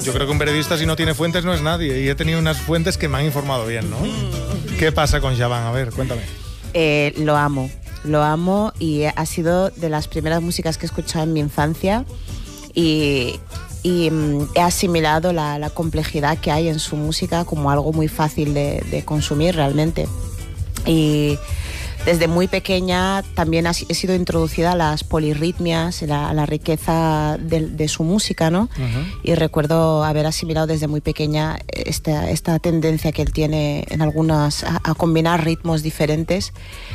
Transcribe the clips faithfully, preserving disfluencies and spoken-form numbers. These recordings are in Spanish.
Yo creo que un periodista, si no tiene fuentes, no es nadie. Y he tenido unas fuentes que me han informado bien, ¿no? ¿Qué pasa con Javan? A ver, cuéntame. Eh, lo amo, lo amo y ha sido de las primeras músicas que he escuchado en mi infancia y, y mm, he asimilado la, la complejidad que hay en su música como algo muy fácil de, de consumir realmente. Y desde muy pequeña también he sido introducida a las polirritmias, a la, a la riqueza de, de su música, ¿no? Uh-huh. Y recuerdo haber asimilado desde muy pequeña esta, esta tendencia que él tiene en algunas a, a combinar ritmos diferentes,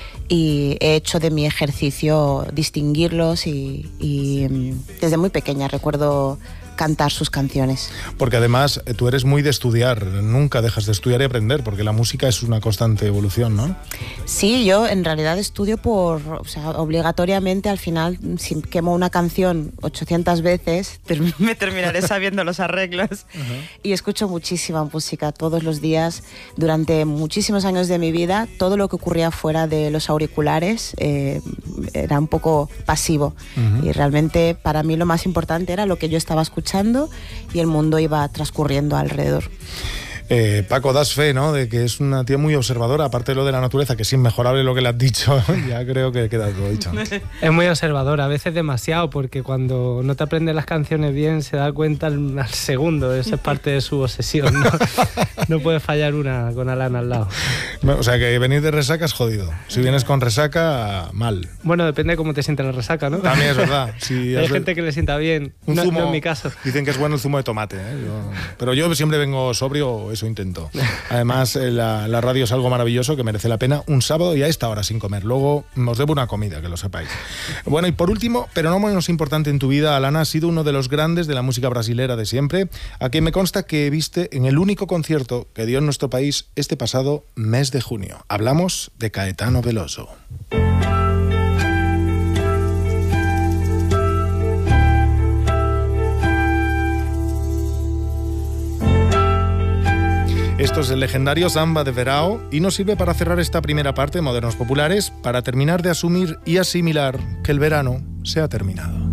y he hecho de mi ejercicio distinguirlos y, y desde muy pequeña recuerdo cantar sus canciones. Porque además tú eres muy de estudiar, nunca dejas de estudiar y aprender, porque la música es una constante evolución, ¿no? Sí, yo en realidad estudio por, o sea, obligatoriamente. Al final, si quemo una canción ochocientas veces, me terminaré sabiendo los arreglos. Uh-huh. Y escucho muchísima música todos los días. Durante muchísimos años de mi vida, todo lo que ocurría fuera de los auriculares eh, era un poco pasivo. Uh-huh. Y realmente para mí lo más importante era lo que yo estaba escuchando y el mundo iba transcurriendo alrededor. Eh, Paco, das fe, ¿no?, de que es una tía muy observadora, aparte de lo de la naturaleza, que es inmejorable lo que le has dicho. Ya creo que queda todo dicho. Es muy observadora, a veces demasiado, porque cuando no te aprendes las canciones bien se da cuenta al, al segundo. Esa es parte de su obsesión, ¿no? No puede fallar una con Alana al lado. O sea que venir de resaca es jodido. Si vienes con resaca, mal. Bueno, depende de cómo te siente la resaca, ¿no? También es verdad. Si hay has... gente que le sienta bien, un no, zumo, no en mi caso. Dicen que es bueno el zumo de tomate, ¿eh? Yo... Pero yo siempre vengo sobrio, eso intento. Además, la, la radio es algo maravilloso que merece la pena un sábado y a esta hora sin comer. Luego os debo una comida, que lo sepáis. Bueno, y por último, pero no menos importante en tu vida, Alana ha sido uno de los grandes de la música brasilera de siempre, a quien me consta que viste en el único concierto que dio en nuestro país este pasado mes de junio. Hablamos de Caetano Veloso. Esto es el legendario Samba de Verão y nos sirve para cerrar esta primera parte de Modernos Populares, para terminar de asumir y asimilar que el verano se ha terminado.